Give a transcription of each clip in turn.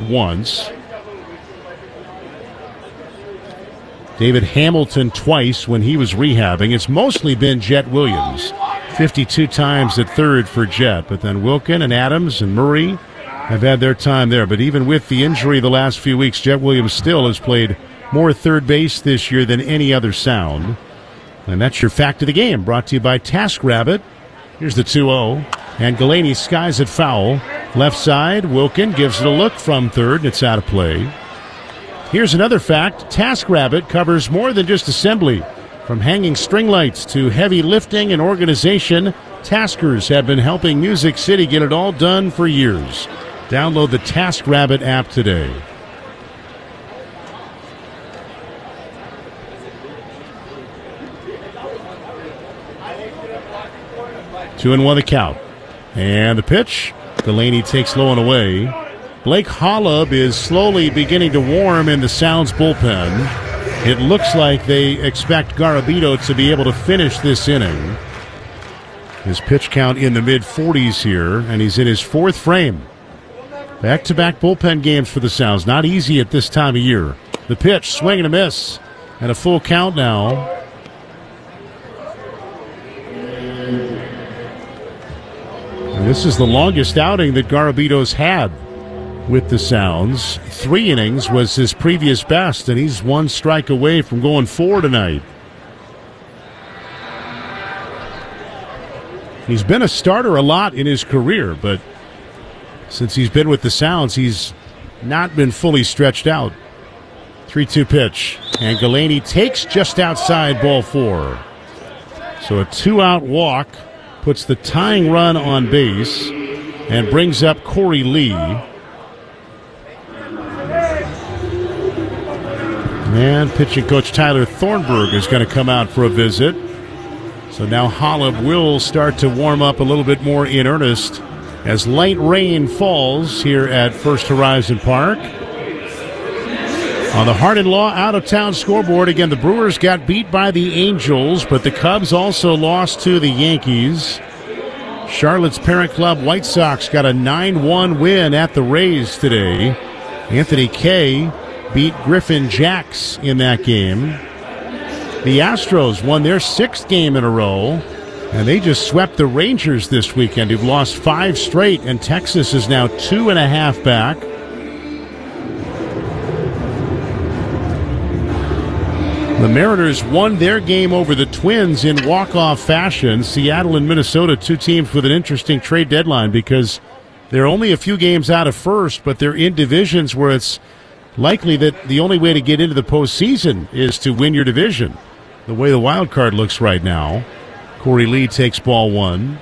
once. David Hamilton twice when he was rehabbing. It's mostly been Jet Williams. 52 times at third for Jet. But then Wilkin and Adams and Murray have had their time there. But even with the injury the last few weeks, Jet Williams still has played more third base this year than any other Sound. And that's your fact of the game, brought to you by TaskRabbit. Here's the 2-0. And Galaney skies it foul. Left side, Wilkin gives it a look from third, and it's out of play. Here's another fact. TaskRabbit covers more than just assembly. From hanging string lights to heavy lifting and organization, Taskers have been helping Music City get it all done for years. Download the TaskRabbit app today. Two and one the count. And the pitch. Delaney takes low and away. Blake Holub is slowly beginning to warm in the Sounds bullpen. It looks like they expect Garabito to be able to finish this inning. His pitch count in the mid-40s here, and he's in his fourth frame. Back-to-back bullpen games for the Sounds. Not easy at this time of year. The pitch, swing and a miss. And a full count now. And this is the longest outing that Garabito's had with the Sounds. 3 innings was his previous best, and he's 1 strike away from going 4 tonight. He's been a starter a lot in his career, but since he's been with the Sounds, he's not been fully stretched out. 3-2 pitch, and Galaney takes just outside ball 4. So a 2-out walk puts the tying run on base and brings up Corey Lee. And pitching coach Tyler Thornburg is going to come out for a visit. So now Holub will start to warm up a little bit more in earnest as light rain falls here at First Horizon Park. On the Hart-and-Law out-of-town scoreboard, again, the Brewers got beat by the Angels, but the Cubs also lost to the Yankees. Charlotte's parent club, White Sox, got a 9-1 win at the Rays today. Anthony Kay beat Griffin Jacks in that game. The Astros won their 6th game in a row, and they just swept the Rangers this weekend, who've lost 5 straight, and Texas is now 2.5 back. The Mariners won their game over the Twins in walk-off fashion. Seattle and Minnesota, 2 teams with an interesting trade deadline because they're only a few games out of first, but they're in divisions where it's likely that the only way to get into the postseason is to win your division, the way the wild card looks right now. Corey Lee takes ball 1.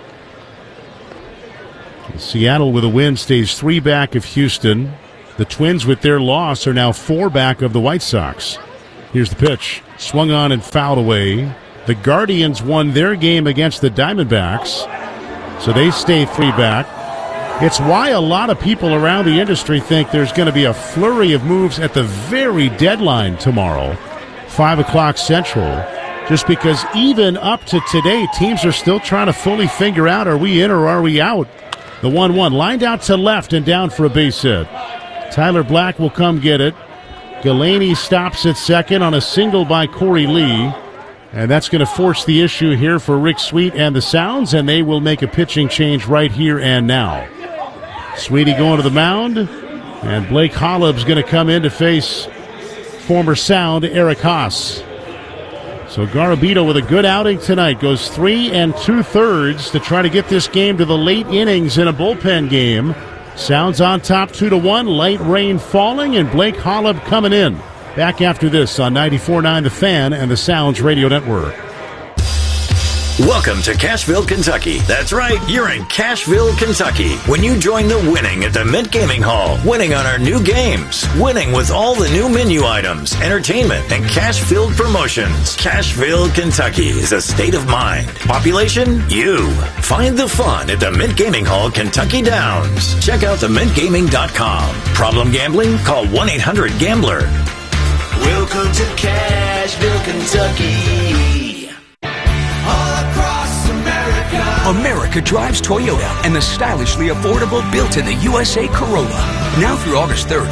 Seattle with a win stays 3 back of Houston. The Twins with their loss are now 4 back of the White Sox. Here's the pitch. Swung on and fouled away. The Guardians won their game against the Diamondbacks, so they stay 3 back. It's why a lot of people around the industry think there's going to be a flurry of moves at the very deadline tomorrow, 5 o'clock Central, just because even up to today, teams are still trying to fully figure out, are we in or are we out? The 1-1 lined out to left and down for a base hit. Tyler Black will come get it. Galaney stops at second on a single by Corey Lee. And that's going to force the issue here for Rick Sweet and the Sounds, and they will make a pitching change right here and now. Sweetie going to the mound, and Blake Holub's going to come in to face former Sound Eric Haas. So Garabito with a good outing tonight goes 3 2/3 to try to get this game to the late innings in a bullpen game. Sounds on top 2-1, light rain falling, and Blake Holub coming in. Back after this on 94.9 The Fan and the Sounds Radio Network. Welcome to Cashville, Kentucky. That's right, you're in Cashville, Kentucky. When you join the winning at the Mint Gaming Hall, winning on our new games, winning with all the new menu items, entertainment, and cash-filled promotions. Cashville, Kentucky is a state of mind. Population? You. Find the fun at the Mint Gaming Hall, Kentucky Downs. Check out themintgaming.com. Problem gambling? Call 1-800-GAMBLER. Welcome to Cashville, Kentucky. America drives Toyota and the stylishly affordable built in the USA Corolla. Now through August 3rd,